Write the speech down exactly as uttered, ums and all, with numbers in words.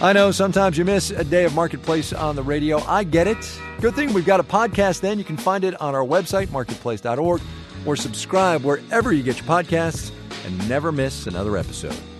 I know sometimes you miss a day of Marketplace on the radio. I get it. Good thing we've got a podcast then. You can find it on our website, marketplace dot org, or subscribe wherever you get your podcasts and never miss another episode.